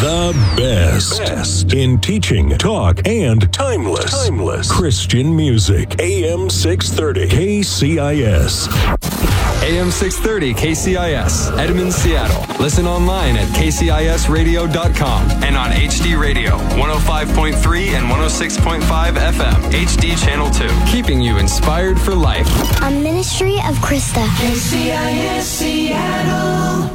The best in teaching, talk, and timeless Christian music. AM 630 KCIS. AM 630 KCIS, Edmond, Seattle. Listen online at kcisradio.com and on HD Radio, 105.3 and 106.5 FM, HD Channel 2. Keeping you inspired for life. A ministry of Krista. KCIS Seattle.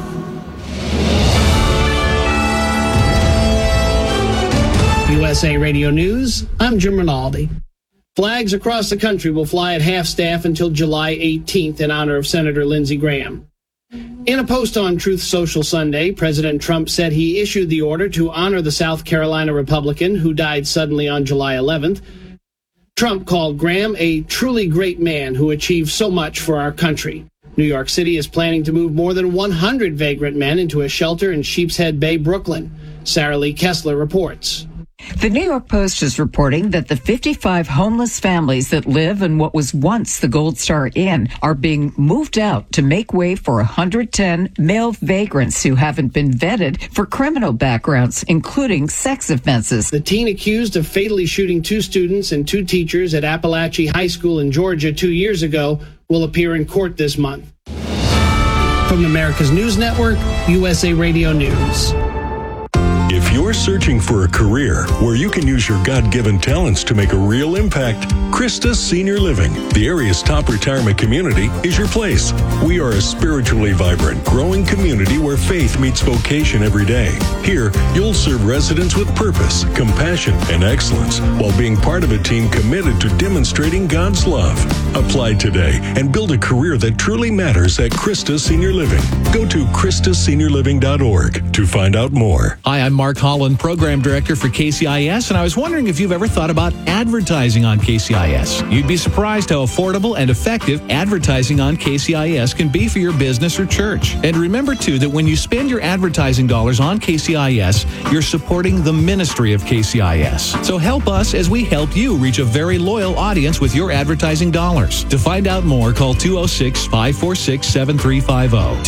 USA Radio News, I'm Jim Rinaldi. Flags across the country will fly at half-staff until July 18th in honor of Senator Lindsey Graham. In a post on Truth Social Sunday, President Trump said he issued the order to honor the South Carolina Republican who died suddenly on July 11th. Trump called Graham a truly great man who achieved so much for our country. New York City is planning to move more than 100 vagrant men into a shelter in Sheepshead Bay, Brooklyn. Sarah Lee Kessler reports. The New York Post is reporting that the 55 homeless families that live in what was once the Gold Star Inn are being moved out to make way for 110 male vagrants who haven't been vetted for criminal backgrounds, including sex offenses. The teen accused of fatally shooting 2 students and 2 teachers at Appalachia High School in Georgia 2 years ago will appear in court this month. From America's News Network, USA Radio News. If you're searching for a career where you can use your God-given talents to make a real impact, Christa Senior Living, the area's top retirement community, is your place. We are a spiritually vibrant, growing community where faith meets vocation every day. Here, you'll serve residents with purpose, compassion, and excellence while being part of a team committed to demonstrating God's love. Apply today and build a career that truly matters at Christa Senior Living. Go to christaseniorliving.org to find out more. Hi, I'm Mark Holland, Program Director for KCIS, and I was wondering if you've ever thought about advertising on KCIS. You'd be surprised how affordable and effective advertising on KCIS can be for your business or church. And remember, too, that when you spend your advertising dollars on KCIS, you're supporting the ministry of KCIS. So help us as we help you reach a very loyal audience with your advertising dollars. To find out more, call 206-546-7350,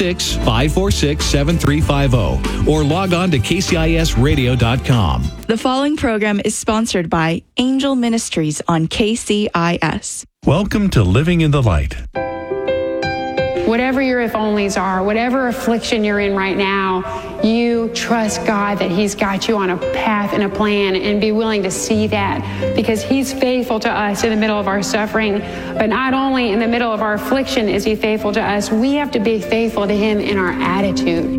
206-546-7350, or log on to KCISradio.com. The following program is sponsored by Angel Ministries on KCIS. Welcome to Living in the Light. Whatever your if-onlys are, whatever affliction you're in right now, you trust God that He's got you on a path and a plan, and be willing to see that, because He's faithful to us in the middle of our suffering. But not only in the middle of our affliction is He faithful to us, we have to be faithful to Him in our attitude.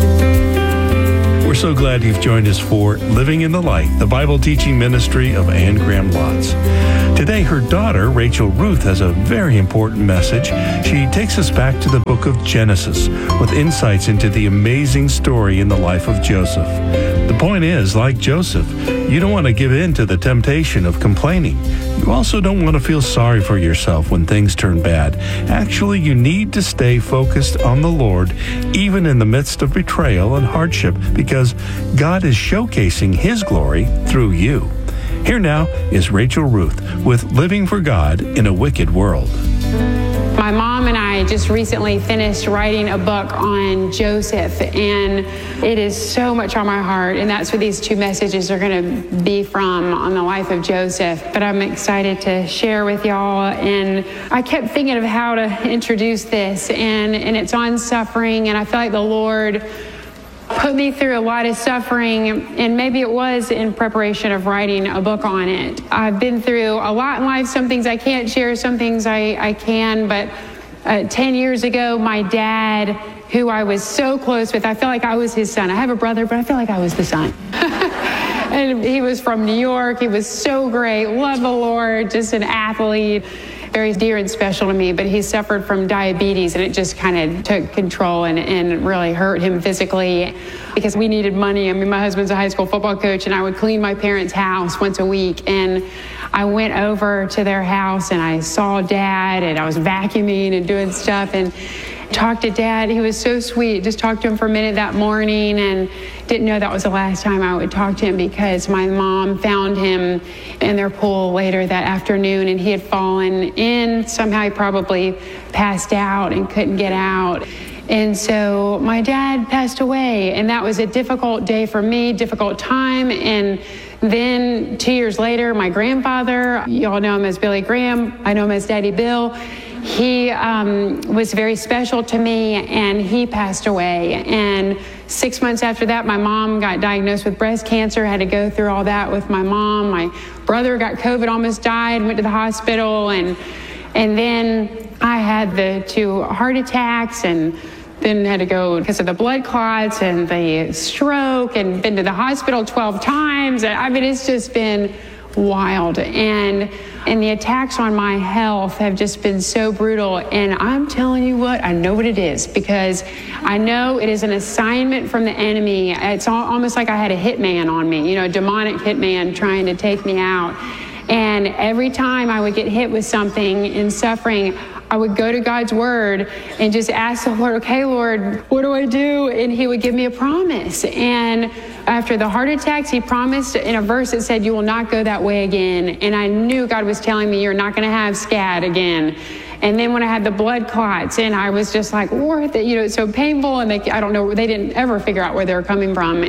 We're so glad you've joined us for Living in the Light, the Bible teaching ministry of Anne Graham Lotz. Today, her daughter, Rachel Ruth, has a very important message. She takes us back to the book of Genesis with insights into the amazing story in the life of Joseph. The point is, like Joseph, you don't want to give in to the temptation of complaining. You also don't want to feel sorry for yourself when things turn bad. Actually, you need to stay focused on the Lord, even in the midst of betrayal and hardship, because God is showcasing His glory through you. Here now is Rachel Ruth with Living for God in a Wicked World. My mom and I just recently finished writing a book on Joseph, and it is so much on my heart, and that's what these 2 messages are going to be from, on the life of Joseph. But I'm excited to share with y'all, and I kept thinking of how to introduce this, and it's on suffering, and I feel like the Lord put me through a lot of suffering, and maybe it was in preparation of writing a book on it. I've been through a lot in life. Some things I can't share, some things I can, but 10 years ago, my dad, who I was so close with, I felt like I was his son. I have a brother, but I feel like I was the son. And he was from New York. He was so great, loved the Lord, just an athlete. Very dear and special to me, but he suffered from diabetes, and it just kind of took control and really hurt him physically, because we needed money. I mean, my husband's a high school football coach, and I would clean my parents' house once a week, and I went over to their house and I saw Dad, and I was vacuuming and doing stuff, and talked to Dad. He was so sweet. Just talked to him for a minute that morning, and didn't know that was the last time I would talk to him, because my mom found him in their pool later that afternoon, and he had fallen in. Somehow he probably passed out and couldn't get out. And so my dad passed away, and that was a difficult day for me, difficult time. And then 2 years later, my grandfather, y'all know him as Billy Graham, I know him as Daddy Bill, he was very special to me, and he passed away. And 6 months after that, my mom got diagnosed with breast cancer, had to go through all that with my mom. My brother got COVID, almost died, went to the hospital, and then I had the 2 heart attacks, and then had to go because of the blood clots and the stroke, and been to the hospital 12 times. I mean, it's just been wild. And the attacks on my health have just been so brutal. And I'm telling you what, I know what it is, because I know it is an assignment from the enemy. It's almost like I had a hitman on me, a demonic hitman trying to take me out. And every time I would get hit with something in suffering, I would go to God's word and just ask the Lord, okay, Lord, what do I do? And he would give me a promise. And after the heart attacks, he promised in a verse that said, you will not go that way again. And I knew God was telling me, you're not going to have SCAD again. And then when I had the blood clots, and I was just like, Lord, it's so painful. And I don't know, they didn't ever figure out where they were coming from.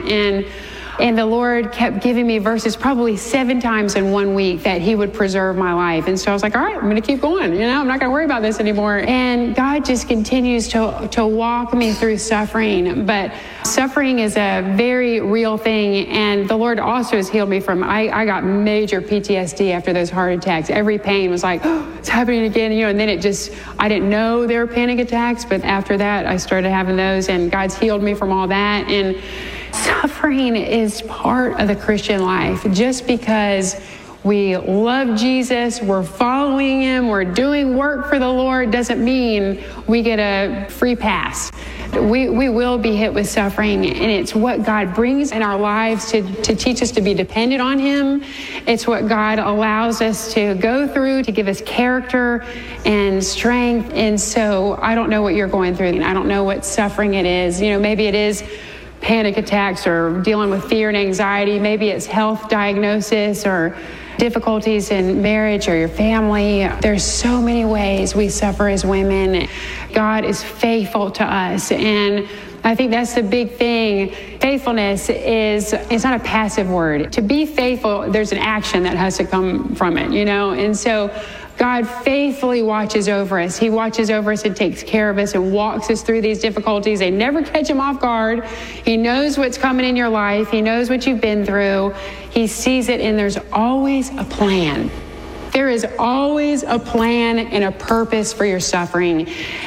And the Lord kept giving me verses probably 7 times in 1 week that he would preserve my life. And so I was like, all right, I'm going to keep going. I'm not going to worry about this anymore. And God just continues to walk me through suffering. But suffering is a very real thing. And the Lord also has healed me from, I got major PTSD after those heart attacks. Every pain was like, oh, it's happening again. And then I didn't know they were panic attacks. But after that, I started having those, and God's healed me from all that. And suffering is part of the Christian life. Just because we love Jesus, we're following him, we're doing work for the Lord, doesn't mean we get a free pass. We will be hit with suffering, and it's what God brings in our lives to teach us to be dependent on him. It's what God allows us to go through to give us character and strength. And so I don't know what you're going through. I don't know what suffering it is. Maybe it is panic attacks or dealing with fear and anxiety. Maybe it's health diagnosis or difficulties in marriage or your family. There's so many ways we suffer as women. God is faithful to us. And I think that's the big thing. Faithfulness it's not a passive word. To be faithful, there's an action that has to come from it, And so God faithfully watches over us. He watches over us and takes care of us and walks us through these difficulties. They never catch him off guard. He knows what's coming in your life. He knows what you've been through. He sees it, and there's always a plan. There is always a plan and a purpose for your suffering.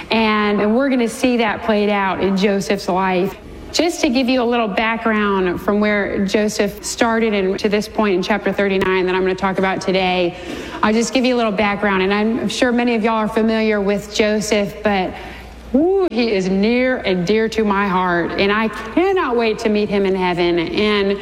And we're going to see that played out in Joseph's life. Just to give you a little background from where Joseph started and to this point in chapter 39 that I'm going to talk about today, I'll just give you a little background. And I'm sure many of y'all are familiar with Joseph, but he is near and dear to my heart. And I cannot wait to meet him in heaven. And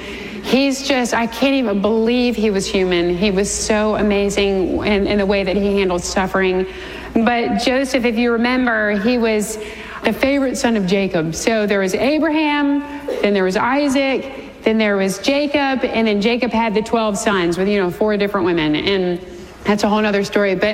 I can't even believe he was human. He was so amazing in the way that he handled suffering. But Joseph, if you remember, he was the favorite son of Jacob. So there was Abraham, then there was Isaac, then there was Jacob, and then Jacob had the 12 sons with, 4 different women. And that's a whole other story. But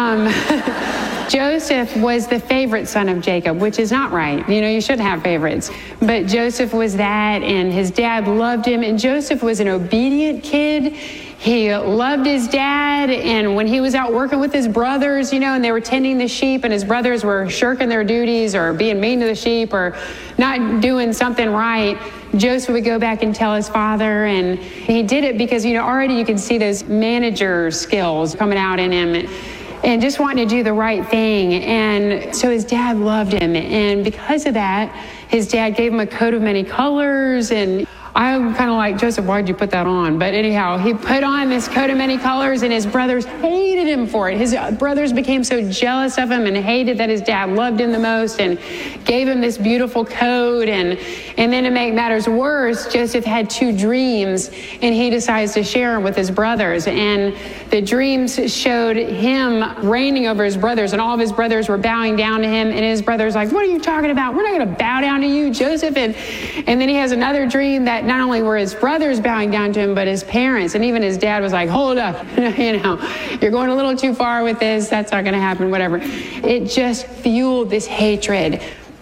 Joseph was the favorite son of Jacob, which is not right. You shouldn't have favorites. But Joseph was that, and his dad loved him. And Joseph was an obedient kid. He loved his dad, and when he was out working with his brothers, and they were tending the sheep, and his brothers were shirking their duties or being mean to the sheep or not doing something right, Joseph would go back and tell his father, and he did it because, already you can see those manager skills coming out in him and just wanting to do the right thing. And so his dad loved him, and because of that, his dad gave him a coat of many colors. And I'm kind of like, Joseph, why'd you put that on? But anyhow, he put on this coat of many colors, and his brothers hated him for it. His brothers became so jealous of him and hated that his dad loved him the most and gave him this beautiful coat. And then to make matters worse, Joseph had 2 dreams, and he decides to share them with his brothers. And the dreams showed him reigning over his brothers, and all of his brothers were bowing down to him. And his brothers like, what are you talking about? We're not going to bow down to you, Joseph. And then he has another dream that not only were his brothers bowing down to him, but his parents. And even his dad was like, hold up, you're going a little too far with this. That's not going to happen, whatever. It just fueled this hatred.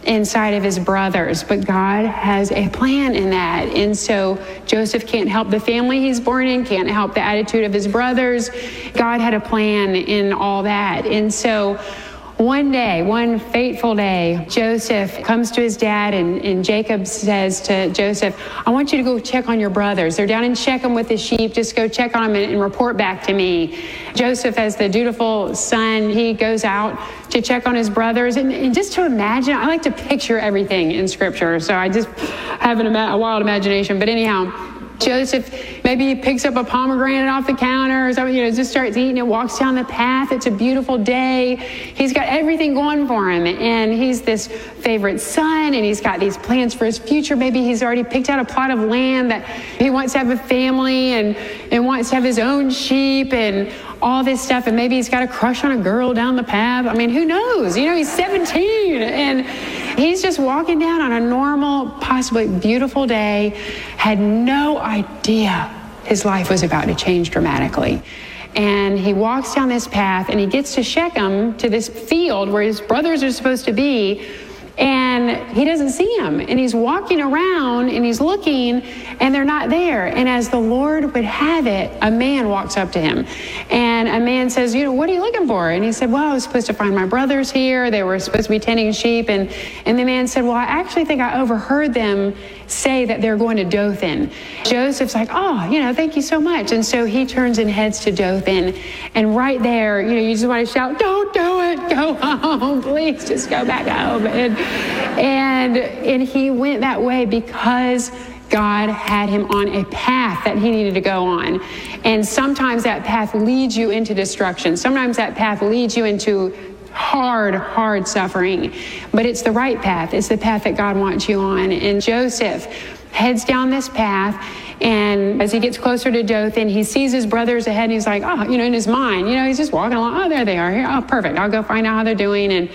inside of his brothers, but God has a plan in that. And so Joseph can't help the family he's born in, can't help the attitude of his brothers. God had a plan in all that. And so one day, one fateful day, Joseph comes to his dad, and Jacob says to Joseph, I want you to go check on your brothers. They're down in Shechem with the sheep. Just go check on them and report back to me. Joseph, as the dutiful son, he goes out to check on his brothers. And just to imagine, I like to picture everything in Scripture, so I just have a wild imagination. But anyhow, Joseph, maybe he picks up a pomegranate off the counter or something, just starts eating it, walks down the path. It's a beautiful day. He's got everything going for him. And he's this favorite son, and he's got these plans for his future. Maybe he's already picked out a plot of land that he wants to have a family and wants to have his own sheep and all this stuff. And maybe he's got a crush on a girl down the path. I mean, who knows? He's 17. And he's just walking down on a normal, possibly beautiful day, had no idea his life was about to change dramatically. And he walks down this path, and he gets to Shechem, to this field where his brothers are supposed to be, and he doesn't see them. And he's walking around, and he's looking, and they're not there. And as the Lord would have it, a man walks up to him. And a man says, what are you looking for? And he said, well, I was supposed to find my brothers here. They were supposed to be tending sheep. And the man said, well, I actually think I overheard them say that they're going to Dothan. Joseph's like, thank you so much. And so he turns and heads to Dothan. And right there, you just want to shout, don't do it. Go home. Please just go back home. And he went that way because God had him on a path that he needed to go on. And sometimes that path leads you into destruction. Sometimes that path leads you into hard suffering. But it's the right path. It's the path that God wants you on. And Joseph heads down this path. And as he gets closer to Dothan, he sees his brothers ahead, and he's like, in his mind, he's just walking along. Oh, there they are. Here. Oh, perfect. I'll go find out how they're doing. And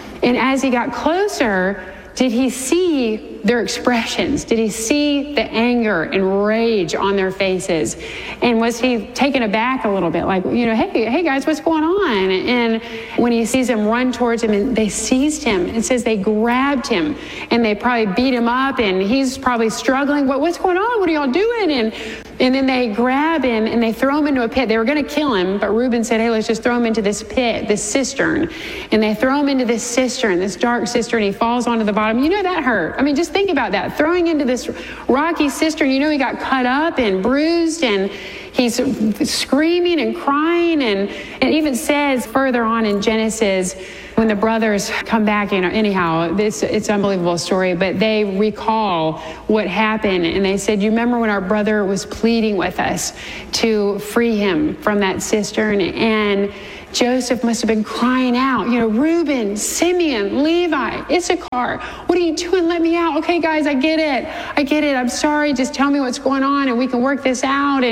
as he got closer, did he see their expressions? Did he see the anger and rage on their faces? And was he taken aback a little bit? Like, hey guys, what's going on? And when he sees them run towards him, and they seized him, it says they grabbed him, and they probably beat him up, and he's probably struggling. What's going on? What are y'all doing? And then they grab him, and they throw him into a pit. They were going to kill him, but Reuben said, hey, let's just throw him into this pit, this cistern. And they throw him into this cistern, this dark cistern. He falls onto the bottom. That hurt. I mean, just think about that. Throwing into this rocky cistern, he got cut up and bruised, and he's screaming and crying. And it even says further on in Genesis, when the brothers come back, anyhow, it's an unbelievable story, but they recall what happened, and they said, you remember when our brother was pleading with us to free him from that cistern? And Joseph must have been crying out, Reuben, Simeon, Levi, Issachar, what are you doing? Let me out. Okay, guys, I get it. I'm sorry. Just tell me what's going on, and we can work this out.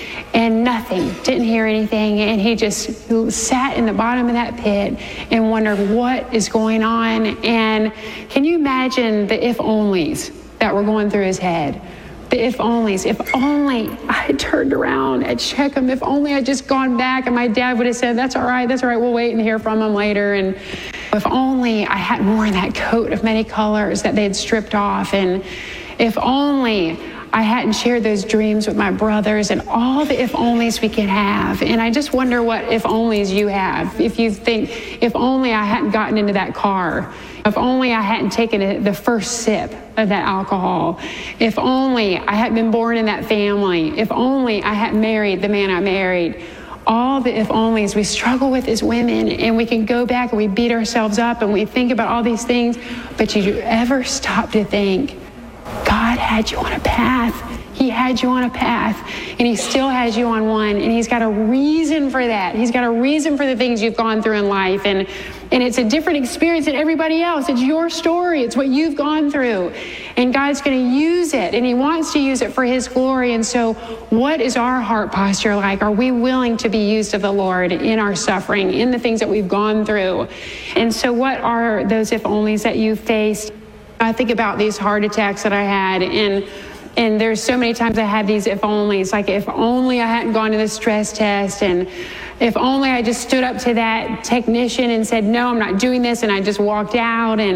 And nothing, didn't hear anything. And he just sat in the bottom of that pit and wondered what is going on. And can you imagine the if-onlys that were going through his head? The if-onlys. If only I had turned around at Shechem. If only I'd just gone back, and my dad would have said, that's all right, we'll wait and hear from him later. And if only I hadn't worn that coat of many colors that they had stripped off. And if only I hadn't shared those dreams with my brothers, and all the if-onlys we can have. And I just wonder what if-onlys you have. If you think, if only I hadn't gotten into that car. If only I hadn't taken the first sip of that alcohol. If only I hadn't been born in that family. If only I hadn't married the man I married. All the if-onlys we struggle with as women, and we can go back and we beat ourselves up and we think about all these things. But did you ever stop to think, God had you on a path. He had you on a path, and he still has you on one, and he's got a reason for that. He's got a reason for the things you've gone through in life, and it's a different experience than everybody else. It's your story. It's what you've gone through, and God's going to use it, and he wants to use it for his glory. And so what is our heart posture like? Are we willing to be used of the Lord in our suffering, in the things that we've gone through? And so what are those if-onlys that you faced? I think about these heart attacks that I had, and there's so many times I had these if-onlys, like if only I hadn't gone to the stress test, and if only I just stood up to that technician and said, no, I'm not doing this, and I just walked out, and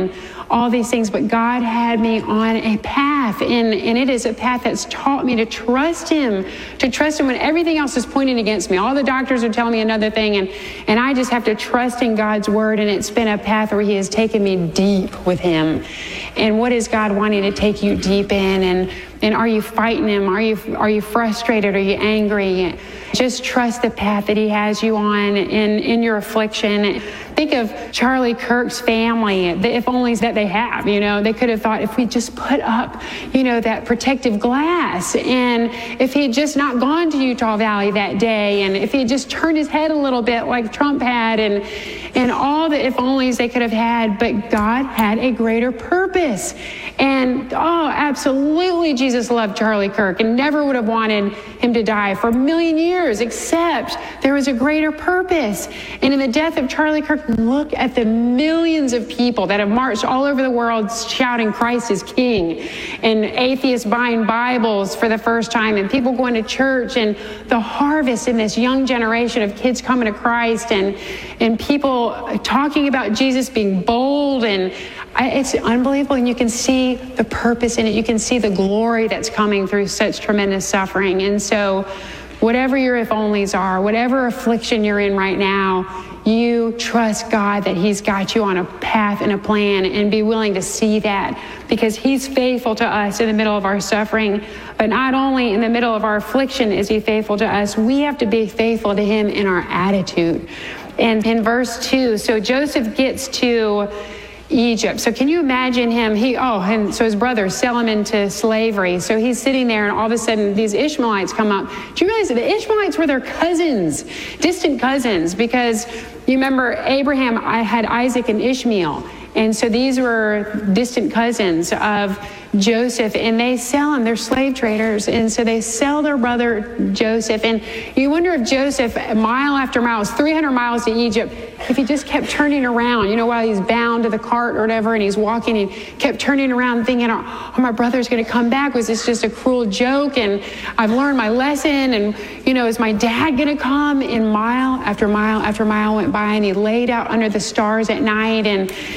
all these things, but God had me on a path, and it is a path that's taught me to trust him when everything else is pointing against me. All the doctors are telling me another thing, and I just have to trust in God's word, and it's been a path where he has taken me deep with him. And what is God wanting to take you deep in? And are you fighting him? Are you frustrated? Are you angry? Just trust the path that he has you on in your affliction. Think of Charlie Kirk's family, the if-onlys that they have. They could have thought, if we just put up, that protective glass, and if he had just not gone to Utah Valley that day, and if he had just turned his head a little bit like Trump had, and all the if-onlys they could have had, but God had a greater purpose. And, absolutely, Jesus loved Charlie Kirk and never would have wanted him to die for a million years, except there was a greater purpose. And in the death of Charlie Kirk, look at the millions of people that have marched all over the world shouting Christ is King, and atheists buying Bibles for the first time, and people going to church, and the harvest in this young generation of kids coming to Christ, and people talking about Jesus, being bold, and it's unbelievable. And you can see the purpose in it. You can see the glory that's coming through such tremendous suffering. And so whatever your if-onlys are, whatever affliction you're in right now, you trust God that he's got you on a path and a plan, and be willing to see that, because he's faithful to us in the middle of our suffering. But not only in the middle of our affliction is he faithful to us, we have to be faithful to him in our attitude. And in verse 2, so Joseph gets to Egypt. So can you imagine him? And so his brothers sell him into slavery. So he's sitting there, and all of a sudden these Ishmaelites come up. Do you realize that the Ishmaelites were their cousins, distant cousins? Because you remember Abraham had Isaac and Ishmael. And so these were distant cousins of Joseph, and they sell him. They're slave traders, and so they sell their brother Joseph. And you wonder if Joseph, mile after mile, it's 300 miles to Egypt, if he just kept turning around, while he's bound to the cart or whatever, and he's walking, and kept turning around thinking, my brother's going to come back. Was this just a cruel joke? And I've learned my lesson, and, is my dad going to come? And mile after mile after mile went by, and he laid out under the stars at night,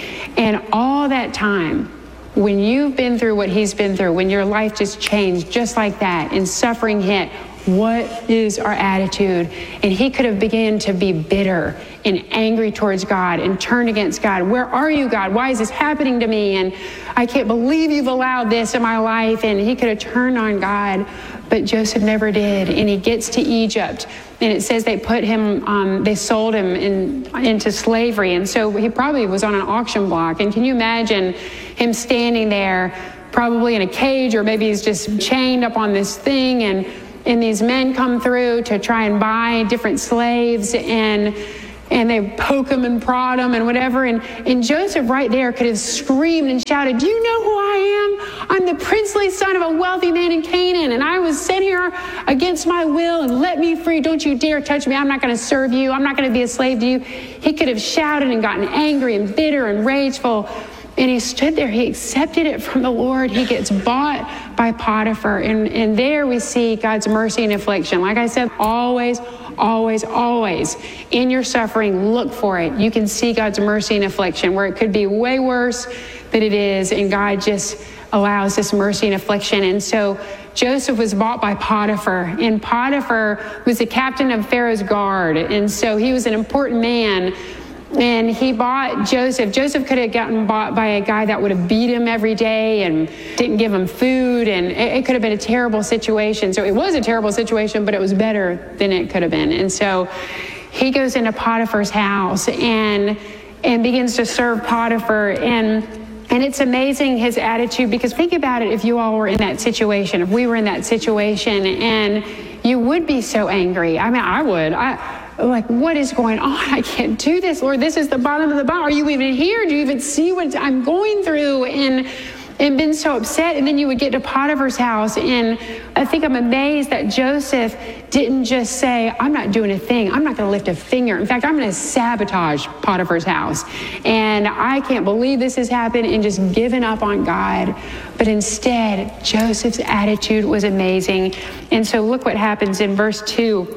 and all that time, when you've been through what he's been through, when your life just changed just like that, and suffering hit, what is our attitude? And he could have begun to be bitter and angry towards God and turn against God. Where are you, God? Why is this happening to me? And I can't believe you've allowed this in my life. And he could have turned on God, but Joseph never did. And he gets to Egypt, and it says they put him, they sold him into slavery. And so he probably was on an auction block. And can you imagine him standing there, probably in a cage, or maybe he's just chained up on this thing, and these men come through to try and buy different slaves, and they poke him and prod him and whatever. And Joseph right there could have screamed and shouted, do you know who I am? I'm the princely son of a wealthy man in Canaan, and I was sent here against my will, and let me free. Don't you dare touch me. I'm not going to serve you. I'm not going to be a slave to you. He could have shouted and gotten angry and bitter and rageful. And he stood there. He accepted it from the Lord. He gets bought by Potiphar. And there we see God's mercy and affliction. Like I said, always, always, always in your suffering, look for it. You can see God's mercy and affliction, where it could be way worse than it is. And God just allows this mercy and affliction. And so Joseph was bought by Potiphar. And Potiphar was the captain of Pharaoh's guard. And so he was an important man. And he bought Joseph. Joseph could have gotten bought by a guy that would have beat him every day and didn't give him food. And it could have been a terrible situation. So it was a terrible situation, but it was better than it could have been. And so he goes into Potiphar's house and begins to serve Potiphar. And it's amazing, his attitude, because think about it, if you all were in that situation, if we were in that situation, and you would be so angry. I mean, I would. Like, what is going on? I can't do this, Lord. This is the bottom of the bottom. Are you even here? Do you even see what I'm going through? And been so upset. And then you would get to Potiphar's house. And I think I'm amazed that Joseph didn't just say, I'm not doing a thing. I'm not going to lift a finger. In fact, I'm going to sabotage Potiphar's house. And I can't believe this has happened, and just given up on God. But instead, Joseph's attitude was amazing. And so look what happens in verse 2.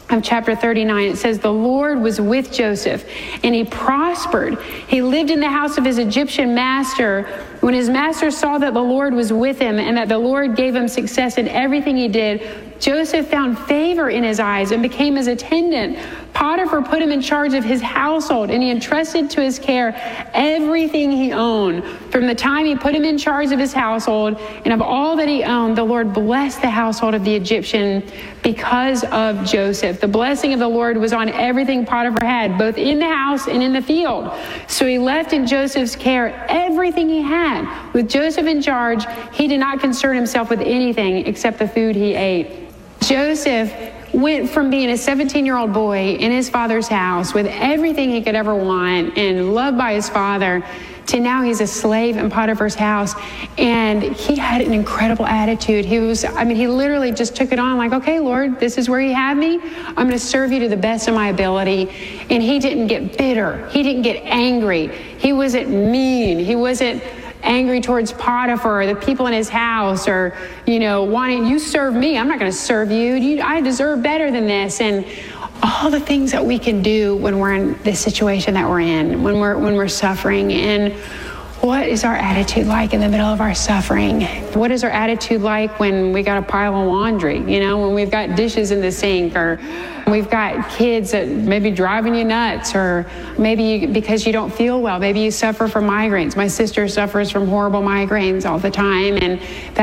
of chapter 39, it says, the Lord was with Joseph, and he prospered. He lived in the house of his Egyptian master. When his master saw that the Lord was with him and that the Lord gave him success in everything he did, Joseph found favor in his eyes and became his attendant. Potiphar put him in charge of his household, and he entrusted to his care everything he owned. From the time he put him in charge of his household and of all that he owned, the Lord blessed the household of the Egyptian because of Joseph. The blessing of the Lord was on everything Potiphar had, both in the house and in the field. So he left in Joseph's care everything he had. With Joseph in charge, he did not concern himself with anything except the food he ate. Joseph went from being a 17-year-old boy in his father's house with everything he could ever want and loved by his father to now he's a slave in Potiphar's house. And he had an incredible attitude. He literally just took it on like, okay, Lord, this is where you have me. I'm going to serve you to the best of my ability. And he didn't get bitter. He didn't get angry. He wasn't mean. He wasn't angry towards Potiphar or the people in his house or, wanting, you serve me, I'm not going to serve you. I deserve better than this. And all the things that we can do when we're in this situation that we're in, when we're suffering. And what is our attitude like in the middle of our suffering? What is our attitude like when we got a pile of laundry, when we've got dishes in the sink, or we've got kids that may be driving you nuts, or maybe because you don't feel well, maybe you suffer from migraines. My sister suffers from horrible migraines all the time, and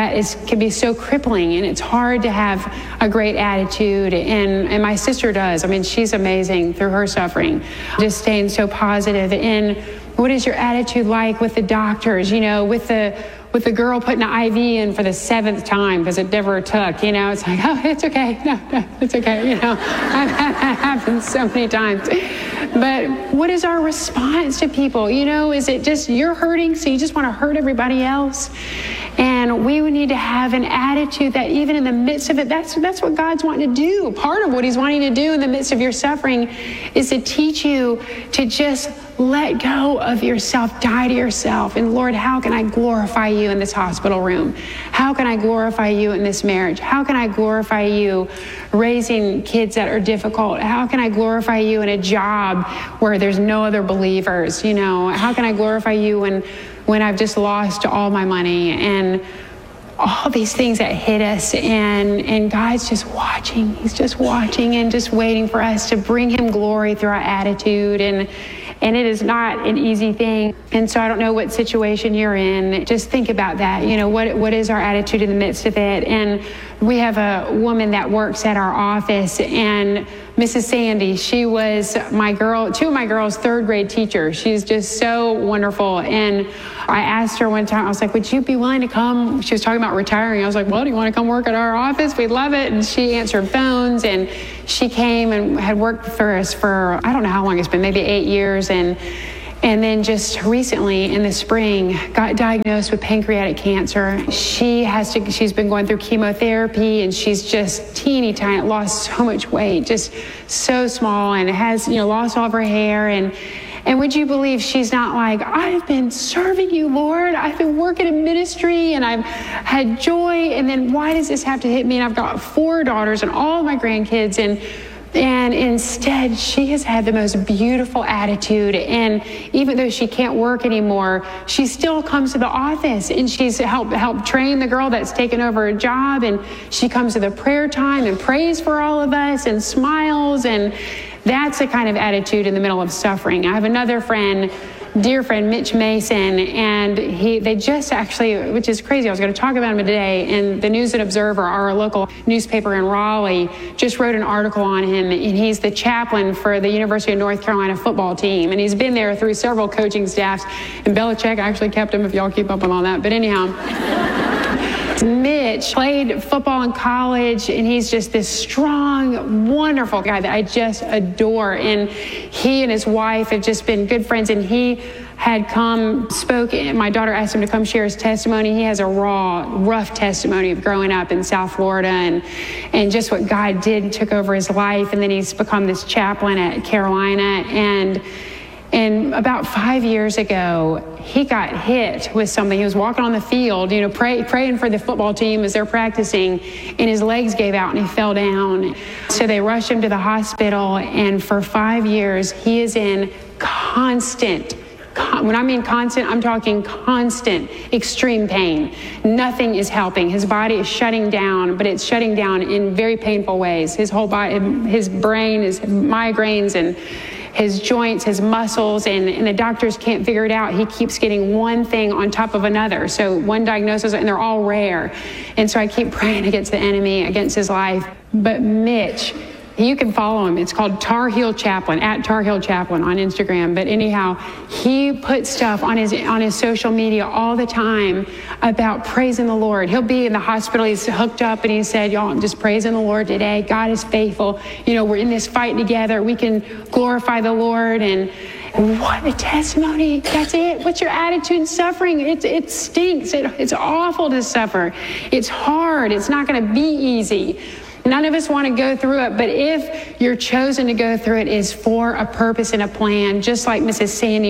can be so crippling, and it's hard to have a great attitude, and my sister does. She's amazing through her suffering, just staying so positive. And what is your attitude like with the doctors, with the girl putting an IV in for the 7th time because it never took, it's like, oh, it's okay. No, it's okay. I've had that happen so many times. But what is our response to people? Is it just you're hurting, so you just want to hurt everybody else? And we would need to have an attitude that even in the midst of it, that's what God's wanting to do. Part of what he's wanting to do in the midst of your suffering is to teach you to just let go of yourself, die to yourself. And Lord, how can I glorify you in this hospital room? How can I glorify you in this marriage? How can I glorify you raising kids that are difficult? How can I glorify you in a job where there's no other believers? How can I glorify you when I've just lost all my money? And all these things that hit us, and God's just watching. He's just watching and just waiting for us to bring him glory through our attitude. And it is not an easy thing. And so I don't know what situation you're in. Just think about that. What is our attitude in the midst of it? And we have a woman that works at our office, and Mrs. Sandy, she was two of my girls' 3rd grade teacher. She's just so wonderful. And I asked her one time, I was like, would you be willing to come? She was talking about retiring. I was like, well, do you want to come work at our office? We'd love it. And she answered phones, and she came and had worked for us for, I don't know how long it's been, maybe 8 years. And then just recently in the spring got diagnosed with pancreatic cancer. She's been going through chemotherapy, and she's just teeny tiny, lost so much weight, just so small, and has, lost all of her hair. And would you believe she's not like, I've been serving you, Lord. I've been working in ministry, and I've had joy. And then why does this have to hit me? And I've got 4 daughters and all of my grandkids. And instead, she has had the most beautiful attitude. And even though she can't work anymore, she still comes to the office, and she's helped train the girl that's taken over a job. And she comes to the prayer time and prays for all of us and smiles. And that's the kind of attitude in the middle of suffering. I have another friend, dear friend, Mitch Mason, and they just actually, which is crazy, I was going to talk about him today, and the News and Observer, our local newspaper in Raleigh, just wrote an article on him, and he's the chaplain for the University of North Carolina football team, and he's been there through several coaching staffs, and Belichick actually kept him, if y'all keep up with all that, but anyhow. Mitch played football in college, and he's just this strong, wonderful guy that I just adore. And he and his wife have just been good friends, and he had spoke, and my daughter asked him to come share his testimony. He has a rough testimony of growing up in South Florida and just what God did and took over his life. And then he's become this chaplain at Carolina. And about 5 years ago, he got hit with something. He was walking on the field, praying for the football team as they're practicing, and his legs gave out and he fell down. So they rushed him to the hospital, and for 5 years, he is in constant, when I mean constant, I'm talking constant, extreme pain. Nothing is helping. His body is shutting down, but it's shutting down in very painful ways. His whole body, his brain, his migraines, and his joints, his muscles, and the doctors can't figure it out. He keeps getting one thing on top of another. So one diagnosis, and they're all rare. And so I keep praying against the enemy, against his life. But Mitch, you can follow him. It's called Tar Heel Chaplain, at Tar Heel Chaplain on Instagram. But anyhow, he puts stuff on his social media all the time about praising the Lord. He'll be in the hospital. He's hooked up, and he said, y'all, I'm just praising the Lord today. God is faithful. We're in this fight together. We can glorify the Lord. And what a testimony. That's it. What's your attitude in suffering? It stinks. It's awful to suffer. It's hard. It's not going to be easy. None of us want to go through it, but if you're chosen to go through it, is for a purpose and a plan, just like Mrs. Sandy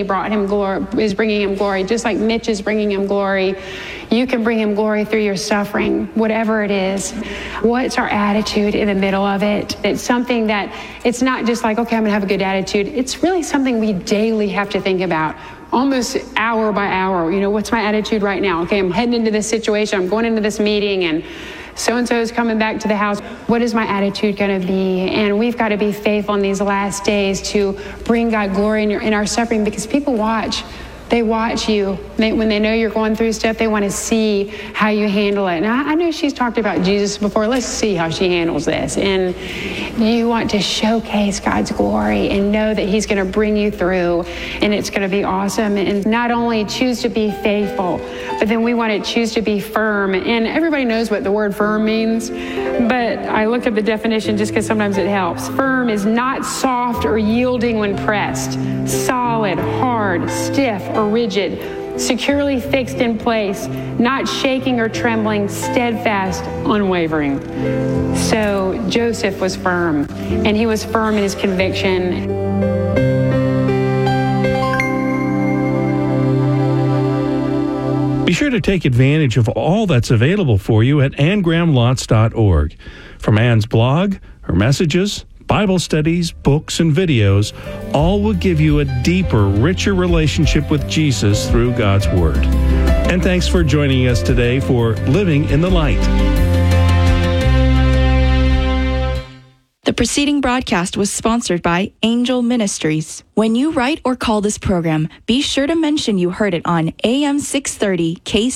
is bringing him glory, just like Mitch is bringing him glory. You can bring him glory through your suffering, whatever it is. What's our attitude in the middle of it? It's something that, it's not just like, okay, I'm going to have a good attitude. It's really something we daily have to think about, almost hour by hour. What's my attitude right now? Okay, I'm heading into this situation. I'm going into this meeting, and so-and-so is coming back to the house. What is my attitude going to be? And we've got to be faithful in these last days to bring God glory in our suffering, because people watch. They watch you. When they know you're going through stuff, they want to see how you handle it. And I know she's talked about Jesus before. Let's see how she handles this. And you want to showcase God's glory and know that he's going to bring you through, and it's going to be awesome. And not only choose to be faithful, but then we want to choose to be firm. And everybody knows what the word firm means, but I looked up the definition just because sometimes it helps. Firm is not soft or yielding when pressed. Solid, hard, stiff, or rigid, securely fixed in place, not shaking or trembling, steadfast, unwavering. So Joseph was firm, and he was firm in his conviction. Be sure to take advantage of all that's available for you at AnnGrahamLotz.org. From Ann's blog, her messages, Bible studies, books, and videos, all will give you a deeper, richer relationship with Jesus through God's Word. And thanks for joining us today for Living in the Light. The preceding broadcast was sponsored by Angel Ministries. When you write or call this program, be sure to mention you heard it on AM 630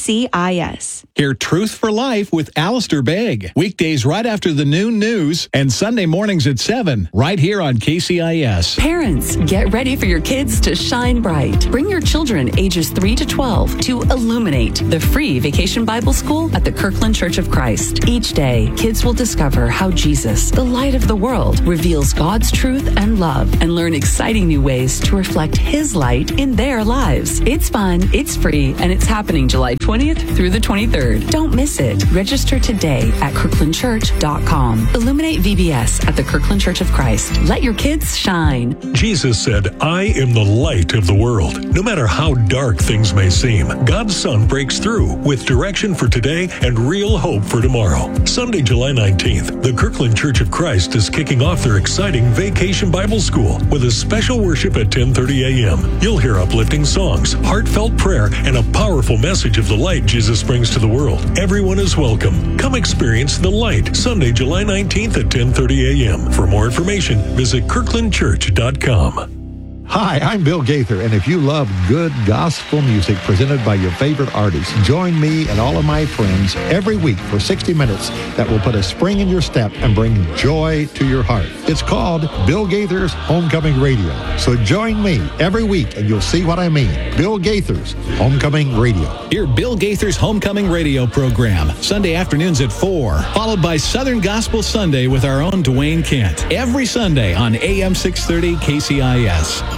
KCIS. Hear Truth for Life with Alistair Begg. Weekdays right after the noon news and Sunday mornings at 7, right here on KCIS. Parents, get ready for your kids to shine bright. Bring your children ages 3 to 12 to Illuminate, the free vacation Bible school at the Kirkland Church of Christ. Each day, kids will discover how Jesus, the light of the world, reveals God's truth and love, and learn exciting new ways to reflect His light in their lives. It's fun, it's free, and it's happening July 20th through the 23rd. Don't miss it. Register today at kirklandchurch.com. Illuminate VBS at the Kirkland Church of Christ. Let your kids shine. Jesus said, I am the light of the world. No matter how dark things may seem, God's sun breaks through with direction for today and real hope for tomorrow. Sunday, July 19th, the Kirkland Church of Christ is kicking off their exciting Vacation Bible School with a special worship at 10:30 a.m. You'll hear uplifting songs, heartfelt prayer, and a powerful message of the light Jesus brings to the world. Everyone is welcome. Come experience the light Sunday, July 19th at 10:30 a.m. For more information, visit kirklandchurch.com. Hi, I'm Bill Gaither, and if you love good gospel music presented by your favorite artists, join me and all of my friends every week for 60 minutes that will put a spring in your step and bring joy to your heart. It's called Bill Gaither's Homecoming Radio. So join me every week and you'll see what I mean. Bill Gaither's Homecoming Radio. Hear Bill Gaither's Homecoming Radio program, Sunday afternoons at 4, followed by Southern Gospel Sunday with our own Dwayne Kent, every Sunday on AM 630 KCIS.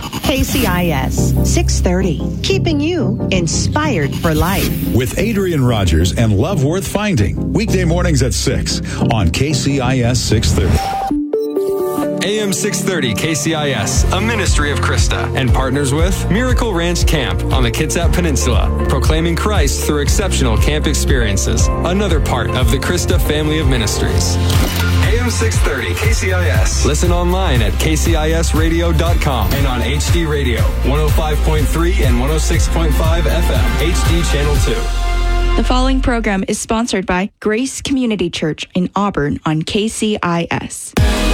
KCIS 630, keeping you inspired for life. With Adrian Rogers and Love Worth Finding, weekday mornings at 6 on KCIS 630. AM 630 KCIS, a ministry of Krista, and partners with Miracle Ranch Camp on the Kitsap Peninsula, proclaiming Christ through exceptional camp experiences, another part of the Krista family of ministries. AM 630 KCIS. Listen online at kcisradio.com and on HD Radio, 105.3 and 106.5 FM, HD Channel 2. The following program is sponsored by Grace Community Church in Auburn on KCIS.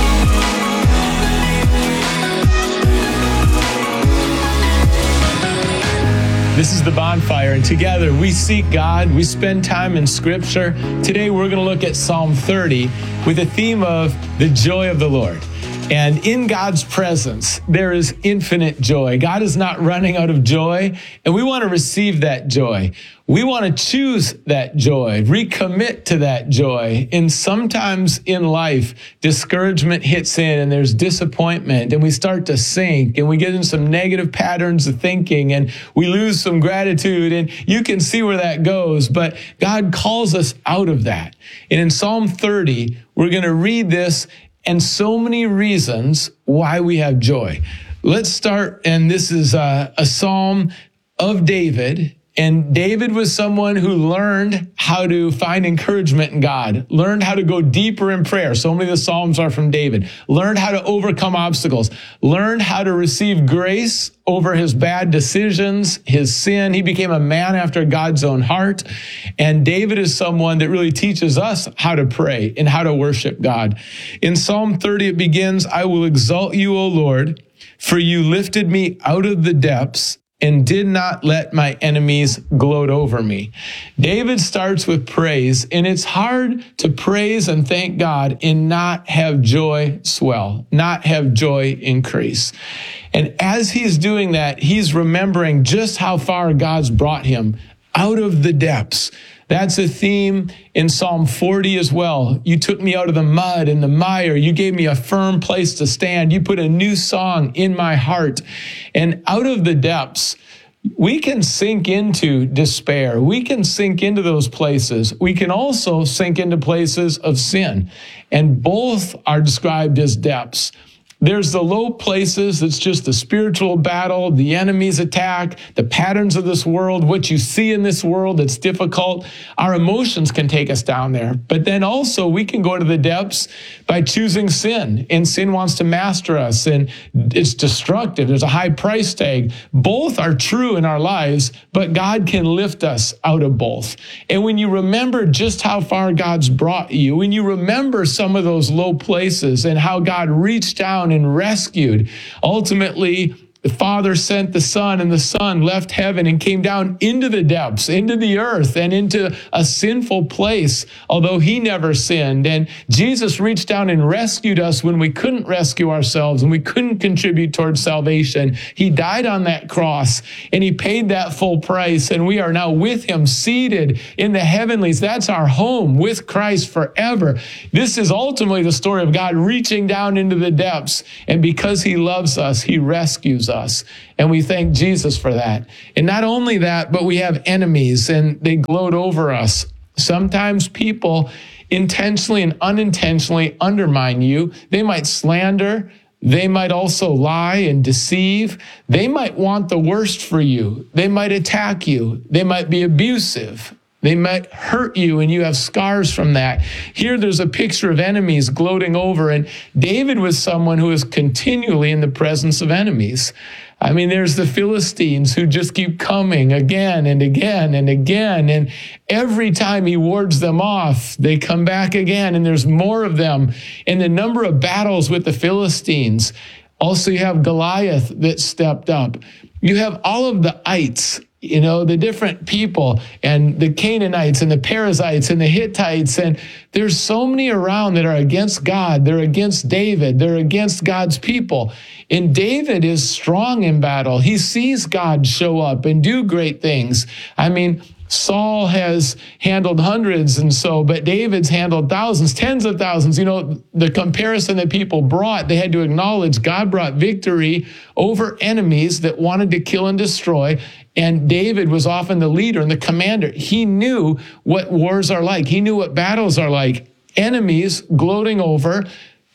This is The Bonfire, and together we seek God, we spend time in Scripture. Today we're going to look at Psalm 30 with a theme of the joy of the Lord. And in God's presence, there is infinite joy. God is not running out of joy, and we want to receive that joy. We want to choose that joy, recommit to that joy. And sometimes in life, discouragement hits in and there's disappointment and we start to sink and we get in some negative patterns of thinking and we lose some gratitude, and you can see where that goes. But God calls us out of that. And in Psalm 30, we're going to read this and so many reasons why we have joy. Let's start, and this is a psalm of David. And David was someone who learned how to find encouragement in God, learned how to go deeper in prayer. So many of the Psalms are from David. Learned how to overcome obstacles, learned how to receive grace over his bad decisions, his sin. He became a man after God's own heart. And David is someone that really teaches us how to pray and how to worship God. In Psalm 30, it begins, "I will exalt you, O Lord, for you lifted me out of the depths and did not let my enemies gloat over me." David starts with praise, and it's hard to praise and thank God and not have joy swell, not have joy increase. And as he's doing that, he's remembering just how far God's brought him out of the depths. That's a theme in Psalm 40 as well. You took me out of the mud and the mire. You gave me a firm place to stand. You put a new song in my heart. And out of the depths, we can sink into despair. We can sink into those places. We can also sink into places of sin. And both are described as depths. There's the low places. It's just the spiritual battle, the enemy's attack, the patterns of this world, what you see in this world that's difficult. Our emotions can take us down there. But then also we can go to the depths by choosing sin. And sin wants to master us, and it's destructive. There's a high price tag. Both are true in our lives, but God can lift us out of both. And when you remember just how far God's brought you, when you remember some of those low places and how God reached down and rescued. Ultimately, the Father sent the Son, and the Son left heaven and came down into the depths, into the earth, and into a sinful place, although he never sinned. And Jesus reached down and rescued us when we couldn't rescue ourselves and we couldn't contribute towards salvation. He died on that cross, and he paid that full price, and we are now with him, seated in the heavenlies. That's our home with Christ forever. This is ultimately the story of God reaching down into the depths, and because he loves us, he rescues us. And we thank Jesus for that. And not only that, but we have enemies, and they gloat over us. Sometimes people intentionally and unintentionally undermine you. They might slander. They might also lie and deceive. They might want the worst for you. They might attack you. They might be abusive. They might hurt you, and you have scars from that. Here there's a picture of enemies gloating over, and David was someone who was continually in the presence of enemies. I mean, there's the Philistines who just keep coming again and again and again, and every time he wards them off, they come back again, and there's more of them. And the number of battles with the Philistines. Also, you have Goliath that stepped up. You have all of the ites, you know, the different people, and the Canaanites and the Perizzites and the Hittites. And there's so many around that are against God. They're against David. They're against God's people. And David is strong in battle. He sees God show up and do great things. I mean, Saul has handled hundreds but David's handled thousands, tens of thousands. You know, the comparison that people brought, they had to acknowledge God brought victory over enemies that wanted to kill and destroy. And David was often the leader and the commander. He knew what wars are like. He knew what battles are like. Enemies gloating over,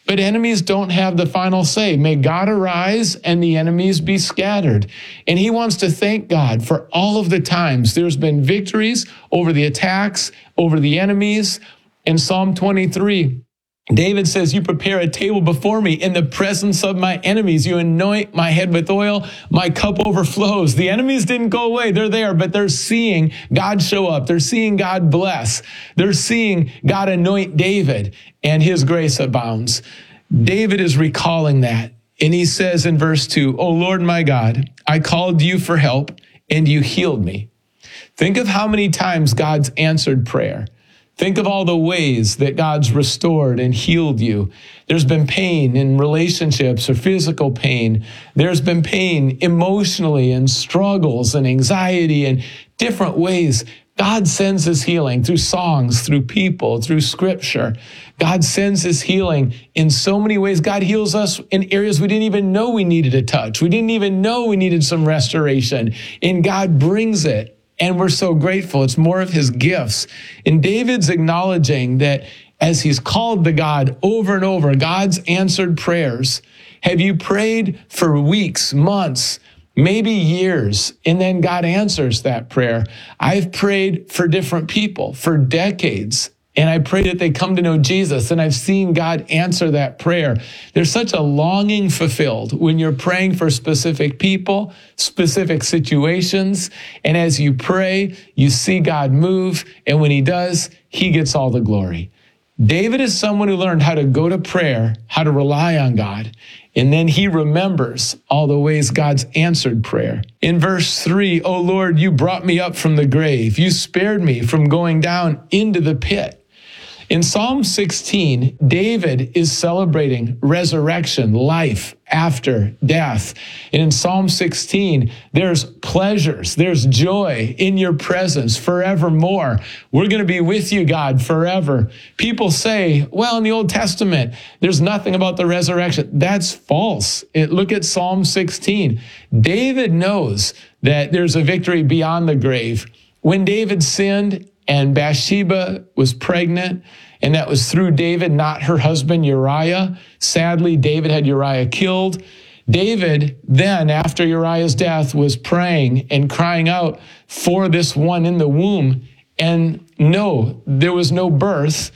But enemies don't have the final say. May God arise and the enemies be scattered. And he wants to thank God for all of the times there's been victories over the attacks, over the enemies. In Psalm 23, David says, you prepare a table before me in the presence of my enemies. You anoint my head with oil. My cup overflows. The enemies didn't go away. They're there, but they're seeing God show up. They're seeing God bless. They're seeing God anoint David, and his grace abounds. David is recalling that. And he says in verse 2, O Lord my God, I called you for help, and you healed me. Think of how many times God's answered prayer. Think of all the ways that God's restored and healed you. There's been pain in relationships or physical pain. There's been pain emotionally and struggles and anxiety and different ways. God sends his healing through songs, through people, through scripture. God sends his healing in so many ways. God heals us in areas we didn't even know we needed a touch. We didn't even know we needed some restoration. And God brings it. And we're so grateful. It's more of his gifts. And David's acknowledging that as he's called to God over and over, God's answered prayers. Have you prayed for weeks, months, maybe years, and then God answers that prayer? I've prayed for different people for decades, and I pray that they come to know Jesus, and I've seen God answer that prayer. There's such a longing fulfilled when you're praying for specific people, specific situations, and as you pray, you see God move, and when he does, he gets all the glory. David is someone who learned how to go to prayer, how to rely on God, and then he remembers all the ways God's answered prayer. In verse 3, O Lord, you brought me up from the grave. You spared me from going down into the pit. In Psalm 16, David is celebrating resurrection, life after death. And in Psalm 16, there's pleasures, there's joy in your presence forevermore. We're going to be with you, God, forever. People say, well, in the Old Testament, there's nothing about the resurrection. That's false. Look at Psalm 16. David knows that there's a victory beyond the grave. When David sinned, and Bathsheba was pregnant, and that was through David, not her husband Uriah. Sadly, David had Uriah killed. David then, after Uriah's death, was praying and crying out for this one in the womb. And no, there was no birth.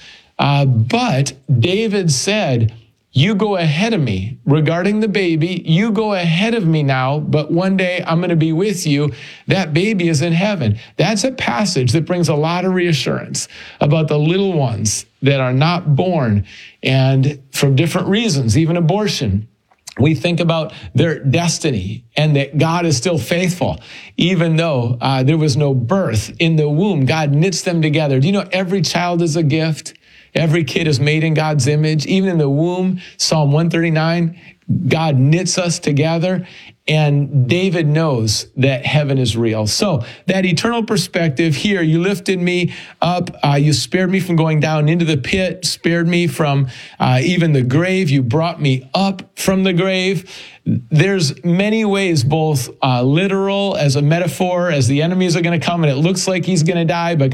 But David said, you go ahead of me regarding the baby. You go ahead of me now, but one day I'm going to be with you. That baby is in heaven. That's a passage that brings a lot of reassurance about the little ones that are not born, and from different reasons, even abortion. We think about their destiny and that God is still faithful. Even though there was no birth in the womb, God knits them together. Do you know every child is a gift? Every kid is made in God's image. Even in the womb, Psalm 139, God knits us together. And David knows that heaven is real. So that eternal perspective here, you lifted me up. You spared me from going down into the pit, spared me from even the grave. You brought me up from the grave. There's many ways, both literal as a metaphor, as the enemies are going to come and it looks like he's going to die, but